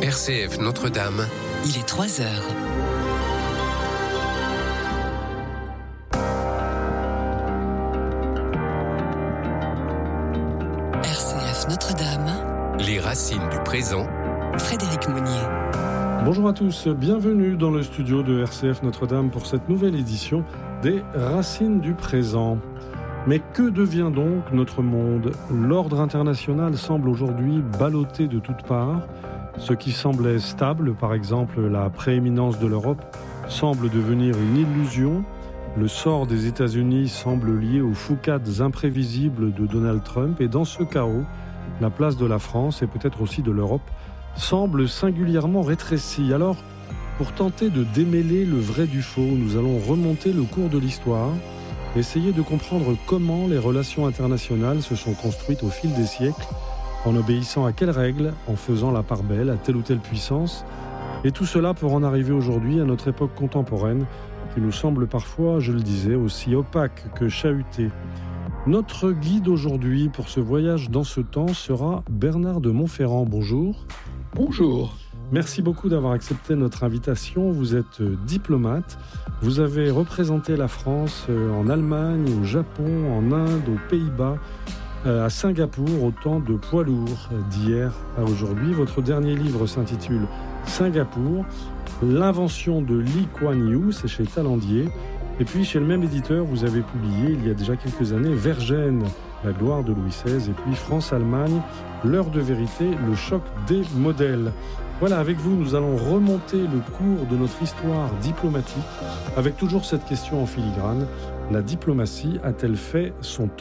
RCF Notre-Dame. Il est 3 heures. RCF Notre-Dame. Les racines du présent. Frédéric Monnier. Bonjour à tous, bienvenue dans le studio de RCF Notre-Dame pour cette nouvelle édition des Racines du présent. Mais que devient donc notre monde ? L'ordre international semble aujourd'hui ballotté de toutes parts. Ce qui semblait stable, par exemple la prééminence de l'Europe, semble devenir une illusion. Le sort des États-Unis semble lié aux foucades imprévisibles de Donald Trump. Et dans ce chaos, la place de la France et peut-être aussi de l'Europe semble singulièrement rétrécie. Alors, pour tenter de démêler le vrai du faux, nous allons remonter le cours de l'histoire, essayer de comprendre comment les relations internationales se sont construites au fil des siècles, en obéissant à quelles règles, en faisant la part belle à telle ou telle puissance. Et tout cela pour en arriver aujourd'hui à notre époque contemporaine, qui nous semble parfois, je le disais, aussi opaque que chahutée. Notre guide aujourd'hui pour ce voyage dans ce temps sera Bernard de Montferrand. Bonjour. Bonjour. Merci beaucoup d'avoir accepté notre invitation. Vous êtes diplomate. Vous avez représenté la France en Allemagne, au Japon, en Inde, aux Pays-Bas, à Singapour, autant de poids lourds d'hier à aujourd'hui. Votre dernier livre s'intitule Singapour, l'invention de Lee Kuan Yew, c'est chez Talandier. Et puis chez le même éditeur, vous avez publié il y a déjà quelques années Vergène, la gloire de Louis XVI, et puis France-Allemagne, l'heure de vérité, le choc des modèles. Voilà, avec vous, nous allons remonter le cours de notre histoire diplomatique avec toujours cette question en filigrane. La diplomatie a-t-elle fait son temps ?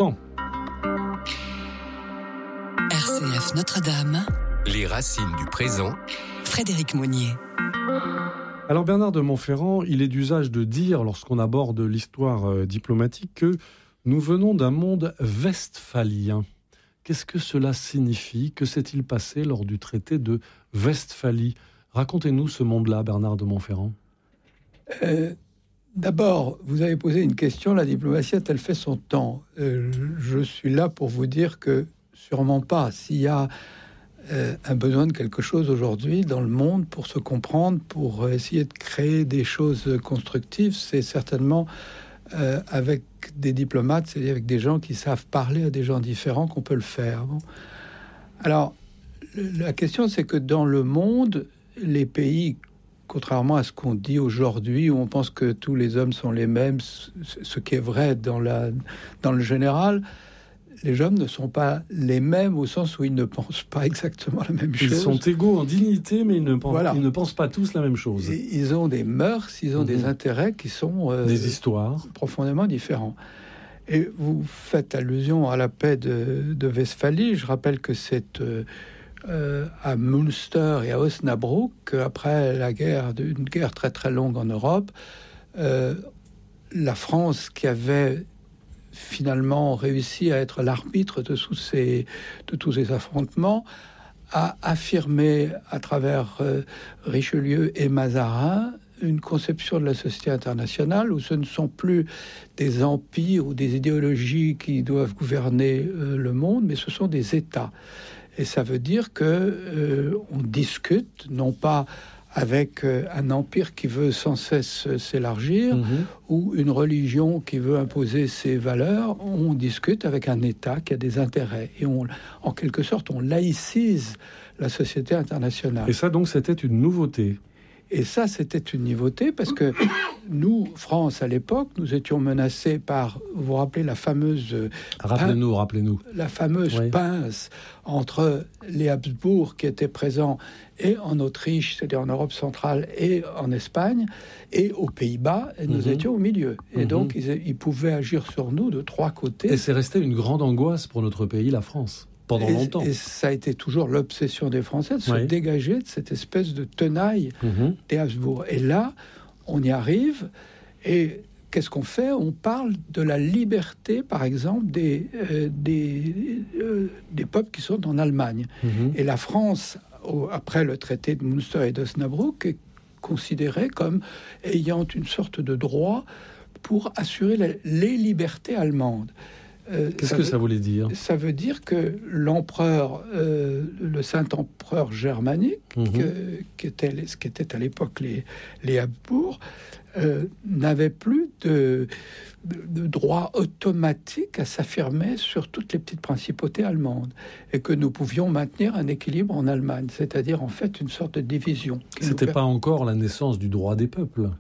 RCF Notre-Dame. Les racines du présent. Frédéric Monnier. Alors Bernard de Montferrand, il est d'usage de dire, lorsqu'on aborde l'histoire diplomatique, que nous venons d'un monde westphalien. Qu'est-ce que cela signifie ? Que s'est-il passé lors du traité de Westphalie ? Racontez-nous ce monde-là, Bernard de Montferrand. D'abord, vous avez posé une question, la diplomatie a-t-elle fait son temps ? Je suis là pour vous dire que sûrement pas. S'il y a un besoin de quelque chose aujourd'hui dans le monde pour se comprendre, pour essayer de créer des choses constructives, c'est certainement avec des diplomates, c'est-à-dire avec des gens qui savent parler à des gens différents qu'on peut le faire. Bon. Alors, la question, c'est que dans le monde, les pays, contrairement à ce qu'on dit aujourd'hui, où on pense que tous les hommes sont les mêmes, ce qui est vrai dans le général, les hommes ne sont pas les mêmes au sens où ils ne pensent pas exactement la même chose. Ils sont égaux en dignité, mais ils ne pensent pas tous la même chose. Et ils ont des mœurs, ils ont des intérêts qui sont des histoires profondément différents. Et vous faites allusion à la paix de Westphalie. Je rappelle que c'est à Münster et à Osnabrück, après une guerre très très longue en Europe, la France, qui avait finalement réussi à être l'arbitre de tous ces affrontements, a affirmé à travers Richelieu et Mazarin une conception de la société internationale où ce ne sont plus des empires ou des idéologies qui doivent gouverner le monde, mais ce sont des États. Et ça veut dire que on discute, non pas avec un empire qui veut sans cesse s'élargir, ou une religion qui veut imposer ses valeurs. On discute avec un État qui a des intérêts. Et en quelque sorte, on laïcise la société internationale. Et ça, donc, c'était une nouveauté. Et ça, c'était une nouveauté parce que nous, France, à l'époque, nous étions menacés par, vous vous rappelez, la fameuse... Rappelez-nous. La fameuse pince entre les Habsbourg qui étaient présents et en Autriche, c'est-à-dire en Europe centrale, et en Espagne, et aux Pays-Bas, et nous étions au milieu. Et donc, ils pouvaient agir sur nous de trois côtés. Et c'est resté une grande angoisse pour notre pays, la France. Pendant longtemps. Et ça a été toujours l'obsession des Français de se dégager de cette espèce de tenaille des Habsbourg. Et là, on y arrive. Et qu'est-ce qu'on fait ? On parle de la liberté, par exemple, des peuples qui sont en Allemagne. Et la France, après le traité de Münster et d'Osnabrück, est considérée comme ayant une sorte de droit pour assurer les libertés allemandes. Qu'est-ce que ça voulait dire ? Ça veut dire que l'empereur, le Saint-Empereur germanique, qui était à l'époque les Habsbourg, n'avait plus de droit automatique à s'affirmer sur toutes les petites principautés allemandes, et que nous pouvions maintenir un équilibre en Allemagne, c'est-à-dire en fait une sorte de division. C'était pas encore la naissance du droit des peuples.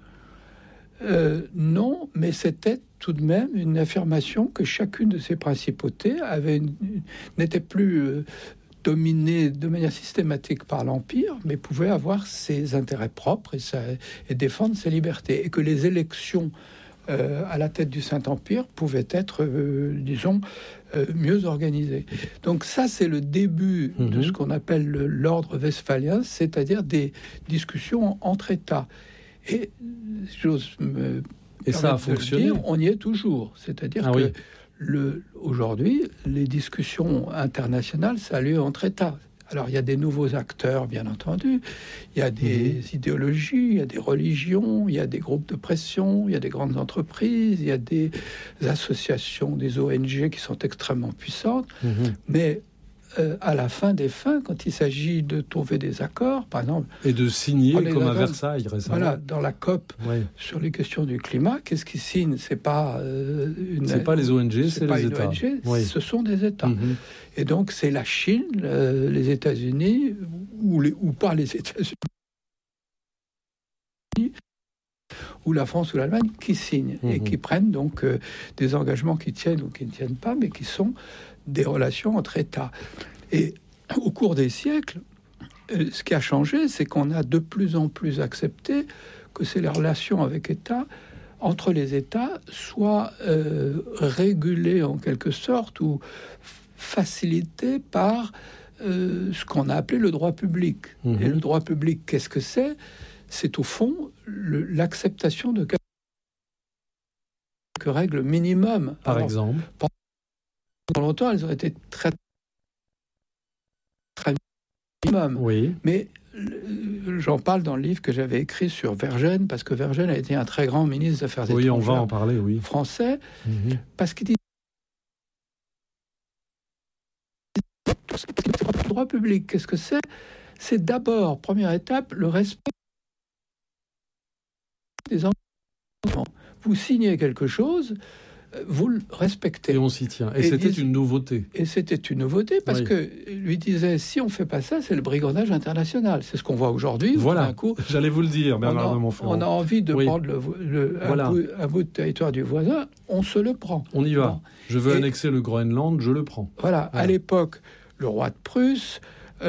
Non, mais c'était tout de même une affirmation que chacune de ces principautés n'était plus dominée de manière systématique par l'Empire, mais pouvait avoir ses intérêts propres et défendre ses libertés. Et que les élections à la tête du Saint-Empire pouvaient être, disons, mieux organisées. Donc ça, c'est le début de ce qu'on appelle l'ordre westphalien, c'est-à-dire des discussions entre États. Et j'ose me ça a fonctionné. Dire, on y est toujours. C'est-à-dire que aujourd'hui, les discussions internationales, ça a lieu entre États. Alors, il y a des nouveaux acteurs, bien entendu. Il y a des idéologies, il y a des religions, il y a des groupes de pression, il y a des grandes entreprises, il y a des associations, des ONG qui sont extrêmement puissantes. Mais à la fin des fins, quand il s'agit de trouver des accords, par exemple... Et de signer, comme à Versailles récemment. Voilà, dans la COP, sur les questions du climat, qu'est-ce qui signe ? C'est pas c'est pas les ONG, c'est les États. ONG, ce sont des États. Et donc, c'est la Chine, les États-Unis, ou pas les États-Unis, ou la France ou l'Allemagne, qui signent et qui prennent donc des engagements qui tiennent ou qui ne tiennent pas, mais qui sont des relations entre États. Et au cours des siècles, ce qui a changé, c'est qu'on a de plus en plus accepté que c'est les relations avec États, entre les États, soient régulées en quelque sorte ou facilitées par ce qu'on a appelé le droit public. Et le droit public, qu'est-ce que c'est ? C'est au fond l'acceptation de quelques règles minimum. Par exemple, pendant longtemps, elles ont été très minimum. Oui. Mais j'en parle dans le livre que j'avais écrit sur Vergennes, parce que Vergennes a été un très grand ministre des Affaires étrangères. Oui, on va en parler, français, parce qu'il dit le droit public, qu'est-ce que c'est ? C'est d'abord, première étape, le respect des enfants. Vous signez quelque chose, vous le respectez. Et on s'y tient. Et c'était une nouveauté. Et c'était une nouveauté parce que lui disait, si on ne fait pas ça, c'est le brigandage international. C'est ce qu'on voit aujourd'hui. Voilà, d'un coup, j'allais vous le dire, Bernard de Montferrand. On a envie de prendre un bout de territoire du voisin, on se le prend. On y va. Bon. Je veux annexer le Groenland, je le prends. Voilà. À l'époque, le roi de Prusse,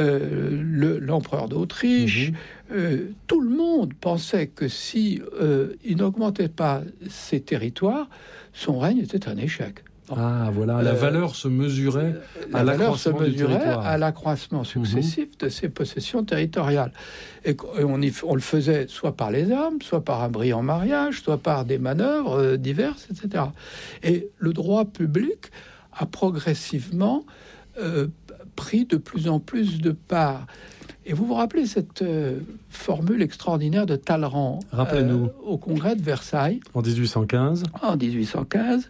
l'empereur d'Autriche, tout le monde pensait que si il n'augmentait pas ses territoires, son règne était un échec. Bon. Ah voilà, la valeur se mesurait à l'accroissement du territoire. À l'accroissement successif de ses possessions territoriales. Et on le faisait soit par les armes, soit par un brillant mariage, soit par des manœuvres diverses, etc. Et le droit public a progressivement pris de plus en plus de part. Et vous vous rappelez cette formule extraordinaire de Talleyrand au congrès de Versailles en 1815. En 1815,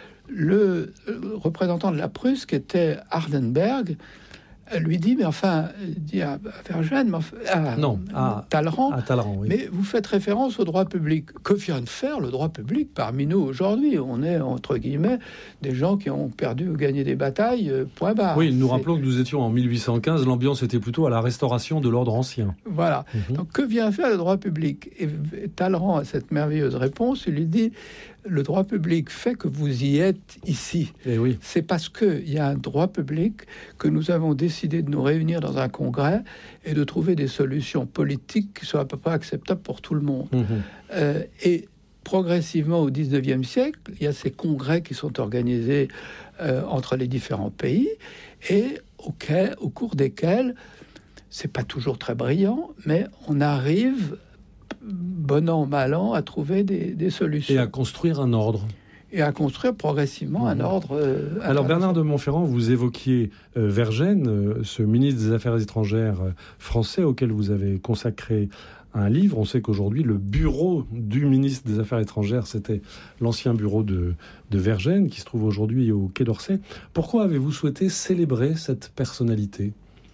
le représentant de la Prusse, qui était Hardenberg, lui dit, mais enfin, dit à Vergennes, Talleyrand, oui. Mais vous faites référence au droit public. Que vient de faire le droit public parmi nous aujourd'hui ? On est, entre guillemets, des gens qui ont perdu ou gagné des batailles, point barre. Oui, nous rappelons que nous étions en 1815, l'ambiance était plutôt à la restauration de l'ordre ancien. Voilà. Donc, que vient faire le droit public ? Et Talleyrand a cette merveilleuse réponse, il lui dit, le droit public fait que vous y êtes ici. Et oui. C'est parce qu'il y a un droit public que nous avons décidé de nous réunir dans un congrès et de trouver des solutions politiques qui soient à peu près acceptables pour tout le monde. Et progressivement, au XIXe siècle, il y a ces congrès qui sont organisés entre les différents pays et au cours desquels, c'est pas toujours très brillant, mais on arrive, bon an, mal an, à trouver des solutions. Et à construire un ordre. Et à construire progressivement un ordre. Alors Bernard de Montferrand, vous évoquiez Vergennes, ce ministre des Affaires étrangères français auquel vous avez consacré un livre. On sait qu'aujourd'hui, le bureau du ministre des Affaires étrangères, c'était l'ancien bureau de Vergennes, qui se trouve aujourd'hui au Quai d'Orsay. Pourquoi avez-vous souhaité célébrer cette personnalité ?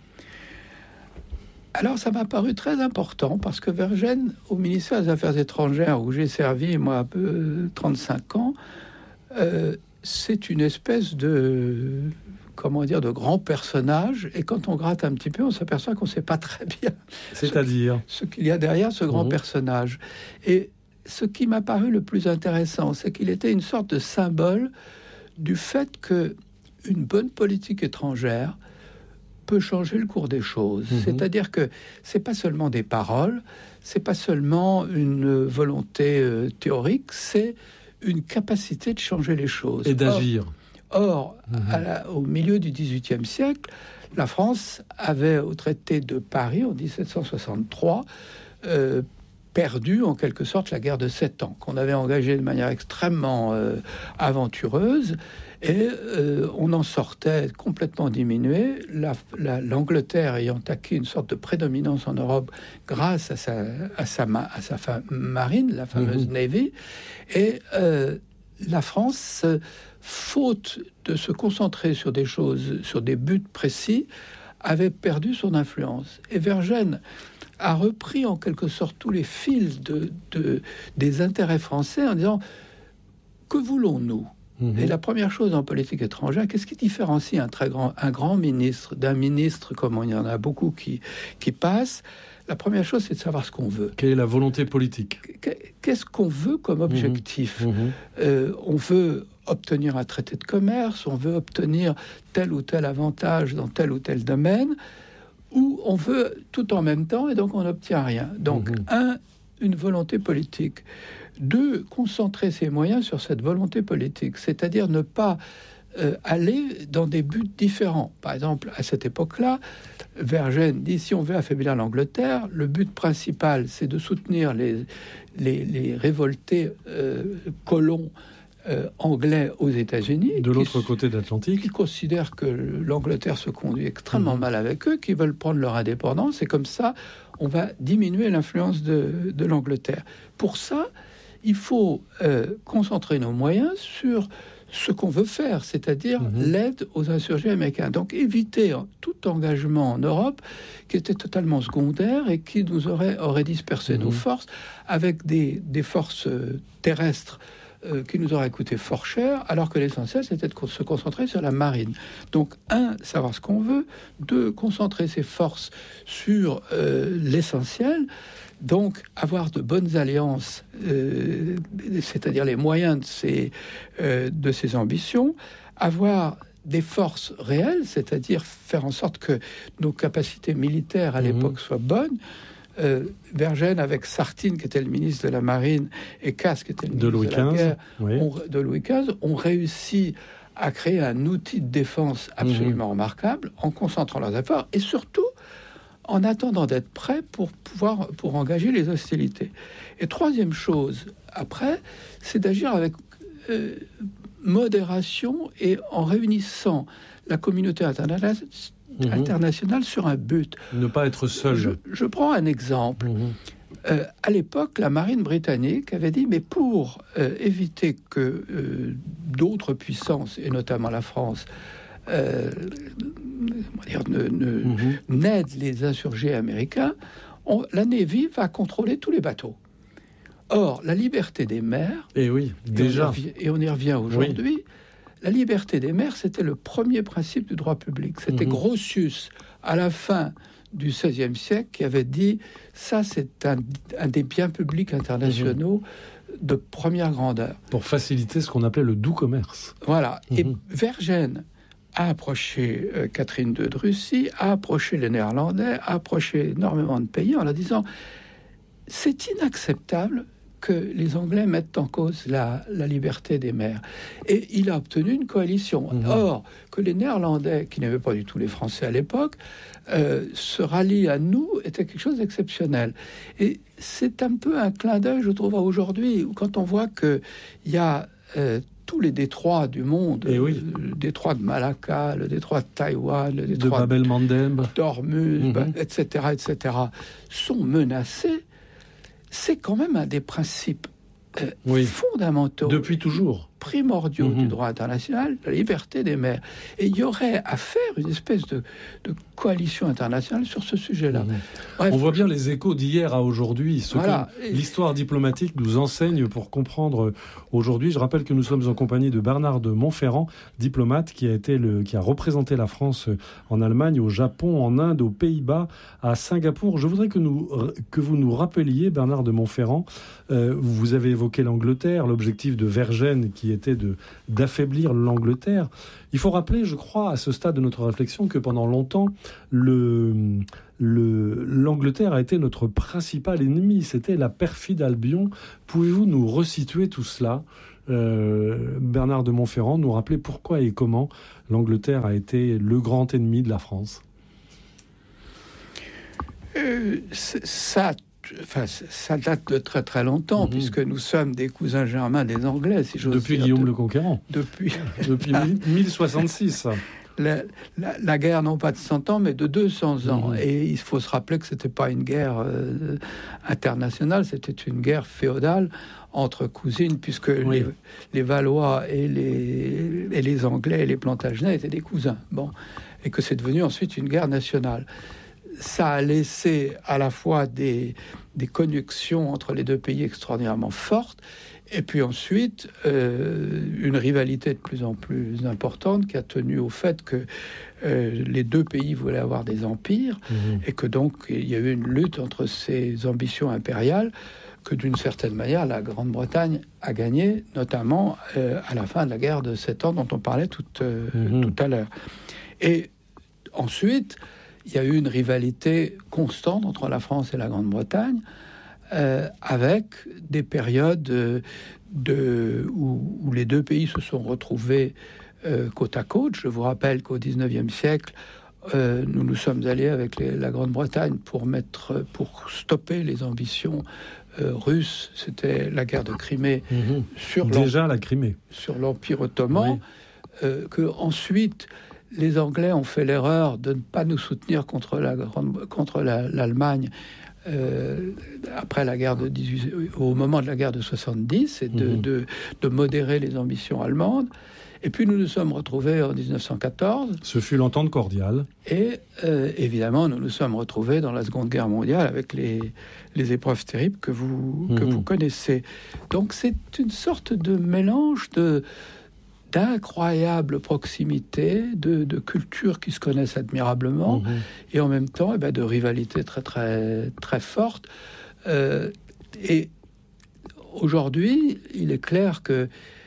Alors, ça m'a paru très important, parce que Vergennes, au ministère des Affaires étrangères, où j'ai servi, moi, un peu 35 ans, c'est une espèce de grand personnage, et quand on gratte un petit peu, on s'aperçoit qu'on ne sait pas très bien ce qu'il y a derrière ce grand personnage. Et ce qui m'a paru le plus intéressant, c'est qu'il était une sorte de symbole du fait qu'une bonne politique étrangère peut changer le cours des choses. C'est-à-dire que c'est pas seulement des paroles, c'est pas seulement une volonté théorique, c'est une capacité de changer les choses. Et d'agir. Or, au milieu du XVIIIe siècle, la France avait, au traité de Paris en 1763, perdu en quelque sorte la guerre de 7 ans, qu'on avait engagée de manière extrêmement aventureuse, et on en sortait complètement diminué, l'Angleterre ayant acquis une sorte de prédominance en Europe grâce à sa marine, la fameuse Navy, et la France, faute de se concentrer sur des choses, sur des buts précis, avait perdu son influence. Et Vergennes a repris en quelque sorte tous les fils des intérêts français en disant « Que voulons-nous » Et la première chose en politique étrangère, qu'est-ce qui différencie un grand ministre d'un ministre, comme il y en a beaucoup qui passent? La première chose, c'est de savoir ce qu'on veut. Quelle est la volonté politique? Qu'est-ce qu'on veut comme objectif? On veut obtenir un traité de commerce, on veut obtenir tel ou tel avantage dans tel ou tel domaine, ou on veut tout en même temps, et donc on n'obtient rien. Donc, une volonté politique. 2, concentrer ses moyens sur cette volonté politique, c'est-à-dire ne pas aller dans des buts différents. Par exemple, à cette époque-là, Vergennes dit, si on veut affaiblir l'Angleterre, le but principal, c'est de soutenir les révoltés colons anglais aux États-Unis. De l'autre côté de l'Atlantique. Qui considèrent que l'Angleterre se conduit extrêmement mal avec eux, qui veulent prendre leur indépendance, et comme ça, on va diminuer l'influence de l'Angleterre. Pour ça, il faut concentrer nos moyens sur ce qu'on veut faire, c'est-à-dire l'aide aux insurgés américains. Donc éviter tout engagement en Europe qui était totalement secondaire et qui nous aurait dispersé nos forces, avec des forces terrestres qui nous auraient coûté fort cher, alors que l'essentiel, c'était de se concentrer sur la marine. Donc, 1, savoir ce qu'on veut. 2, concentrer ses forces sur l'essentiel. Donc, avoir de bonnes alliances, c'est-à-dire les moyens de ses ambitions. Avoir des forces réelles, c'est-à-dire faire en sorte que nos capacités militaires à l'époque soient bonnes. Vergennes, avec Sartine, qui était le ministre de la Marine, et Casse, qui était le ministre de la Guerre, de Louis XV, ont réussi à créer un outil de défense absolument remarquable, en concentrant leurs efforts, et surtout en attendant d'être prêts pour engager les hostilités. Et 3e chose, après, c'est d'agir avec modération et en réunissant la communauté internationale sur un but. Ne pas être seul. Je prends un exemple. À l'époque, la marine britannique avait dit, mais pour éviter que d'autres puissances, et notamment la France, n'aident les insurgés américains, la Navy va contrôler tous les bateaux. Or, la liberté des mers, et déjà, et on y revient aujourd'hui, la liberté des mers, c'était le premier principe du droit public. C'était Grotius, à la fin du XVIe siècle, qui avait dit ça, c'est un des biens publics internationaux de première grandeur. Pour faciliter ce qu'on appelait le doux commerce. Voilà. Et Vergennes a approché Catherine II de Russie, a approché les Néerlandais, a approché énormément de pays en leur disant c'est inacceptable que les Anglais mettent en cause la liberté des mers. Et il a obtenu une coalition. Or, que les Néerlandais, qui n'avaient pas du tout les Français à l'époque, se rallient à nous, était quelque chose d'exceptionnel. Et c'est un peu un clin d'œil, je trouve, à aujourd'hui, où quand on voit qu'il y a tous les détroits du monde, le détroit de Malacca, le détroit de Taïwan, le détroit de Bab el-Mandeb, d'Ormuz, etc., sont menacés. c'est quand même un des principes fondamentaux. Depuis toujours. Primordiaux du droit international, la liberté des mers. Et il y aurait à faire une espèce de coalition internationale sur ce sujet-là. Bref, on voit bien les échos d'hier à aujourd'hui, ce que l'histoire diplomatique nous enseigne pour comprendre aujourd'hui. Je rappelle que nous sommes en compagnie de Bernard de Montferrand, diplomate qui a représenté la France en Allemagne, au Japon, en Inde, aux Pays-Bas, à Singapour. Je voudrais que vous nous rappeliez, Bernard de Montferrand, vous avez évoqué l'Angleterre, l'objectif de Vergennes qui était d'affaiblir l'Angleterre. Il faut rappeler, je crois, à ce stade de notre réflexion, que pendant longtemps, l'Angleterre a été notre principal ennemi. C'était la perfide Albion. Pouvez-vous nous resituer tout cela, Bernard de Montferrand, nous rappeler pourquoi et comment l'Angleterre a été le grand ennemi de la France? Ça date de très très longtemps, puisque nous sommes des cousins germains des Anglais, si j'ose dire. Depuis Guillaume le Conquérant. Depuis 1066. La guerre, non pas de 100 ans, mais de 200 ans. Et il faut se rappeler que ce n'était pas une guerre internationale, c'était une guerre féodale entre cousines, puisque les Valois et les Anglais et les Plantagenets étaient des cousins. Bon. Et que c'est devenu ensuite une guerre nationale. Ça a laissé à la fois des connexions entre les deux pays extraordinairement fortes, et puis ensuite une rivalité de plus en plus importante qui a tenu au fait que les deux pays voulaient avoir des empires, et que donc il y a eu une lutte entre ces ambitions impériales que d'une certaine manière la Grande-Bretagne a gagné, notamment à la fin de la guerre de 7 ans dont on parlait tout à l'heure. Et ensuite, il y a eu une rivalité constante entre la France et la Grande-Bretagne, avec des périodes où les deux pays se sont retrouvés côte à côte. Je vous rappelle qu'au XIXe siècle, nous nous sommes alliés avec la Grande-Bretagne pour stopper les ambitions russes. C'était la guerre de Crimée sur l'Empire ottoman. Que ensuite les Anglais ont fait l'erreur de ne pas nous soutenir contre l'Allemagne après la guerre au moment de la guerre de 70, et de modérer les ambitions allemandes. Et puis nous nous sommes retrouvés en 1914. Ce fut l'entente cordiale. Et évidemment, nous nous sommes retrouvés dans la Seconde Guerre mondiale avec les épreuves terribles que vous connaissez. Donc c'est une sorte de mélange d'incroyable proximité, de cultures qui se connaissent admirablement, et en même temps de rivalités très très très fortes. Et aujourd'hui, il est clair que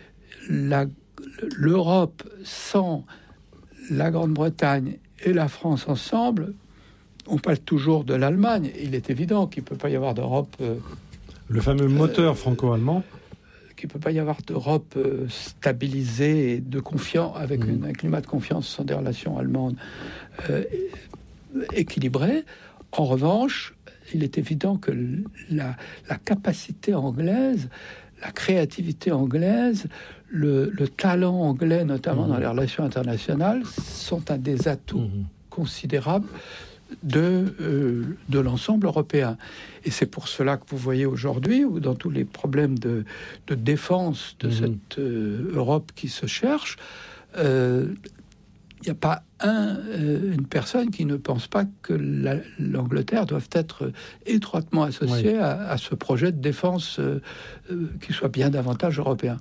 l'Europe sans la Grande-Bretagne et la France ensemble, on parle toujours de l'Allemagne. Il est évident qu'il ne peut pas y avoir d'Europe... le fameux moteur franco-allemand. Il ne peut pas y avoir d'Europe stabilisée et de confiance, avec un climat de confiance sans des relations allemandes équilibrées. En revanche, il est évident que la capacité anglaise, la créativité anglaise, le talent anglais, notamment dans les relations internationales, sont un des atouts considérables de l'ensemble européen. Et c'est pour cela que vous voyez aujourd'hui, ou dans tous les problèmes de défense de cette Europe qui se cherche, il n'y a pas une personne qui ne pense pas que l'Angleterre doit être étroitement associée à ce projet de défense qui soit bien davantage européen.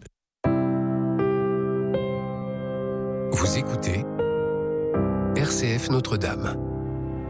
Vous écoutez RCF Notre-Dame.